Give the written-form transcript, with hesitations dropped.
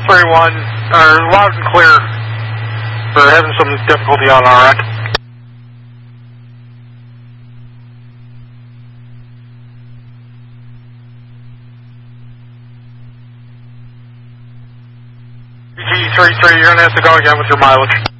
31, loud and clear. We're having some difficulty on our end. BG33, you're going to have to go again with your mileage.